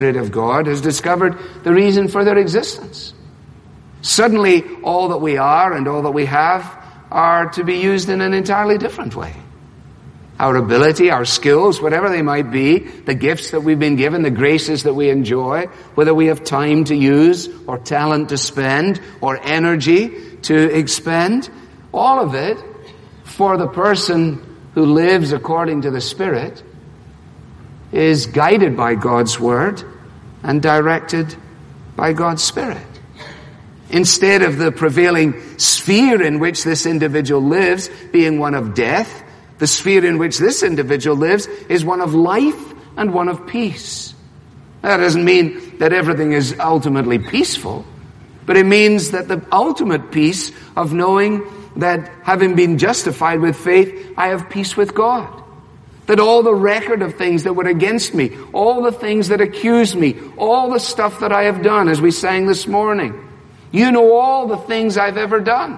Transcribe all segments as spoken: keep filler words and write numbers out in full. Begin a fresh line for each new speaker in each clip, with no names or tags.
Spirit of God has discovered the reason for their existence. Suddenly, all that we are and all that we have are to be used in an entirely different way. Our ability, our skills, whatever they might be, the gifts that we've been given, the graces that we enjoy, whether we have time to use or talent to spend or energy to expend, all of it for the person who lives according to the Spirit is guided by God's Word and directed by God's Spirit. Instead of the prevailing sphere in which this individual lives being one of death, the sphere in which this individual lives is one of life and one of peace. That doesn't mean that everything is ultimately peaceful, but it means that the ultimate peace of knowing that having been justified with faith, I have peace with God. That all the record of things that were against me, all the things that accuse me, all the stuff that I have done, as we sang this morning, you know all the things I've ever done.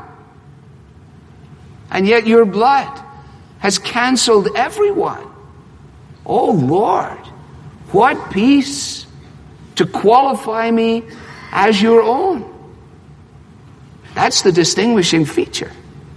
And yet your blood has canceled everyone. Oh Lord, what peace to qualify me as your own. That's the distinguishing feature.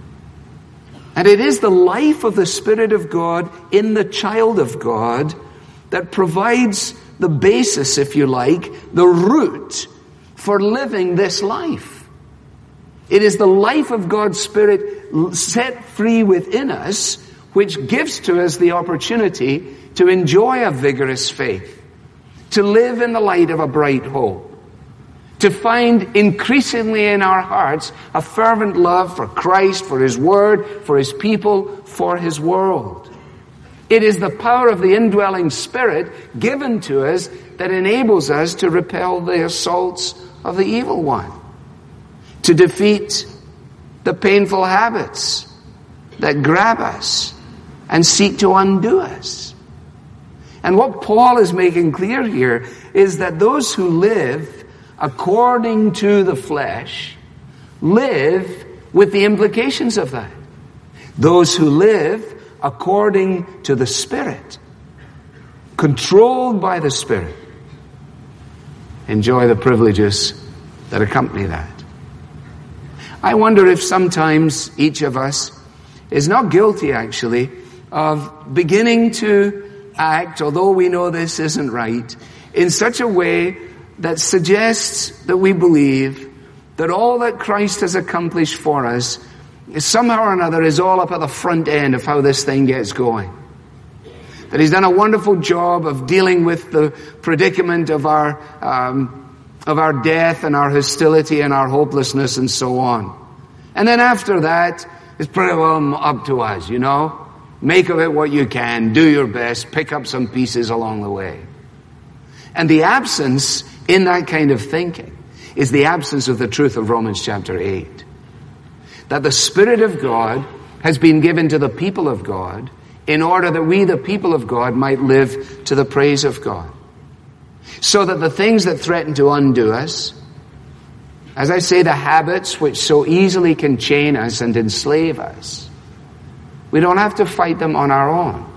And it is the life of the Spirit of God in the child of God that provides the basis, if you like, the root for living this life. It is the life of God's Spirit set free within us which gives to us the opportunity to enjoy a vigorous faith, to live in the light of a bright hope, to find increasingly in our hearts a fervent love for Christ, for His Word, for His people, for His world. It is the power of the indwelling Spirit given to us that enables us to repel the assaults of the evil one, to defeat the painful habits that grab us and seek to undo us. And what Paul is making clear here is that those who live according to the flesh live with the implications of that. Those who live according to the Spirit, controlled by the Spirit, enjoy the privileges that accompany that. I wonder if sometimes each of us is not guilty, actually, of beginning to act, although we know this isn't right, in such a way that suggests that we believe that all that Christ has accomplished for us is somehow or another is all up at the front end of how this thing gets going. That He's done a wonderful job of dealing with the predicament of our um, of our death and our hostility and our hopelessness and so on. And then after that, it's pretty well up to us, you know. Make of it what you can, do your best, pick up some pieces along the way. And the absence in that kind of thinking is the absence of the truth of Romans chapter eight. That the Spirit of God has been given to the people of God in order that we, the people of God, might live to the praise of God. So that the things that threaten to undo us, as I say, the habits which so easily can chain us and enslave us, we don't have to fight them on our own.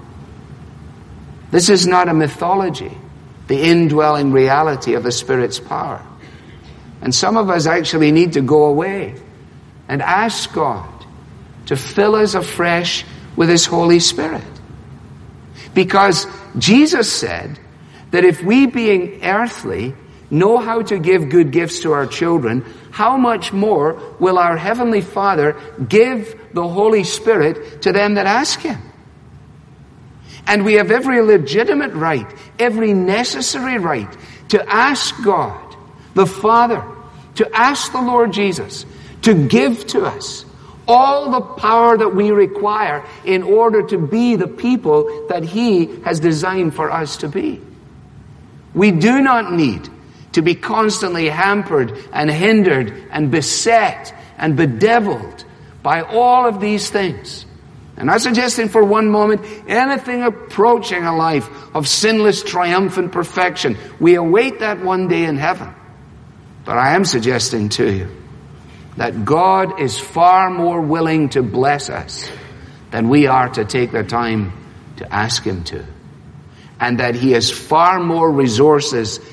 This is not a mythology, the indwelling reality of the Spirit's power. And some of us actually need to go away and ask God to fill us afresh with His Holy Spirit. Because Jesus said that if we, being earthly, know how to give good gifts to our children, how much more will our Heavenly Father give the Holy Spirit to them that ask Him? And we have every legitimate right, every necessary right to ask God, the Father, to ask the Lord Jesus to give to us all the power that we require in order to be the people that He has designed for us to be. We do not need to be constantly hampered and hindered and beset and bedeviled by all of these things. I'm not suggesting for one moment anything approaching a life of sinless, triumphant perfection. We await that one day in heaven. But I am suggesting to you that God is far more willing to bless us than we are to take the time to ask Him to. And that He has far more resources